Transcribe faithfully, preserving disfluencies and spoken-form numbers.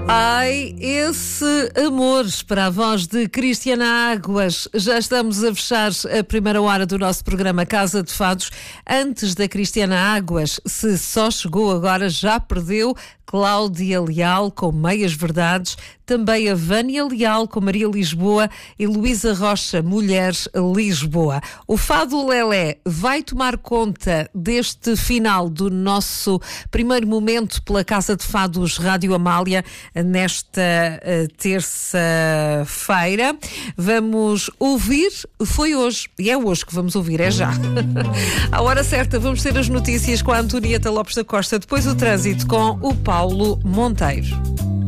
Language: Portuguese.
Ai, esse amor para a voz de Cristiana Águas. Já estamos a fechar a primeira hora do nosso programa Casa de Fados. Antes da Cristiana Águas, se só chegou agora, já perdeu Cláudia Leal com Meias Verdades, também a Vânia Leal com Maria Lisboa e Luísa Rocha, Mulheres Lisboa. O Fado Lelé vai tomar conta deste final do nosso primeiro momento pela Casa de Fados Rádio Amália nesta uh, terça-feira. Vamos ouvir, foi hoje, e é hoje que vamos ouvir, é já. À hora certa vamos ter as notícias com a Antonieta Lopes da Costa, depois o trânsito com o Paulo Monteiro.